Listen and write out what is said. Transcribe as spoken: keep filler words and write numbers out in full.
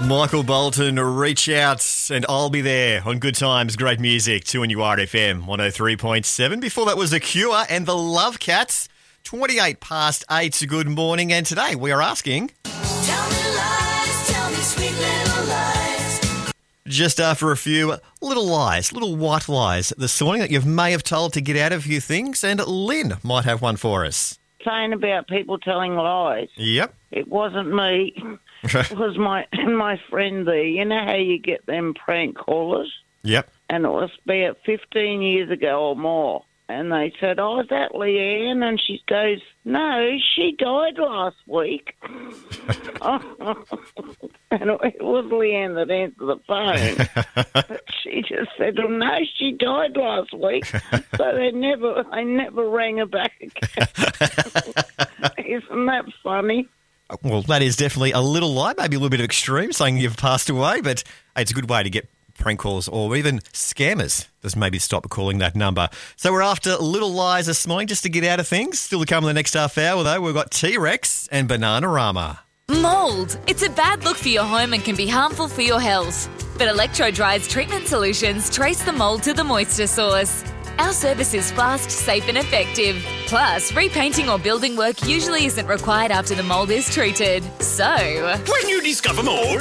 Michael Bolton, Reach Out, and I'll Be There on Good Times, Great Music, two N U R F M, one oh three point seven. Before that was The Cure and The Love Cats, twenty-eight past eight. Good morning, and today we are asking... Tell me lies, tell me sweet little lies. Just after a few little lies, little white lies this morning that you may have told to get out of a few things, and Lynn might have one for us. Saying about people telling lies. Yep. It wasn't me. It was my my friend there. You know how you get them prank callers? Yep. And it was about fifteen years ago or more. And they said, oh, is that Leanne? And she goes, no, she died last week. And it was Leanne that answered the phone. But she just said, oh, no, she died last week. So they never, they never rang her back again. Isn't that funny? Well, that is definitely a little lie, maybe a little bit of extreme, saying you've passed away, but it's a good way to get prank calls or even scammers. Just maybe stop calling that number. So we're after little lies this morning just to get out of things. Still to come in the next half hour, though, we've got T-Rex and Bananarama. Mould. It's a bad look for your home and can be harmful for your health. But Electro-Dry's treatment solutions trace the mould to the moisture source. Our service is fast, safe and effective. Plus, repainting or building work usually isn't required after the mould is treated. So... When you discover mould,